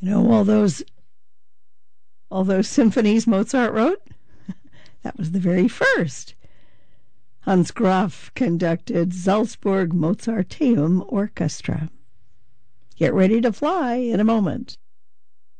All those symphonies Mozart wrote? That was the very first. Hans Graf conducted Salzburg Mozarteum Orchestra. Get ready to fly in a moment.